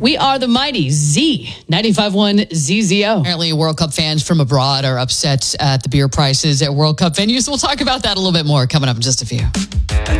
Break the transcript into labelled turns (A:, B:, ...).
A: We are the mighty Z95.1 ZZO.
B: Apparently, World Cup fans from abroad are upset at the beer prices at World Cup venues. We'll talk about that a little bit more coming up in just a few.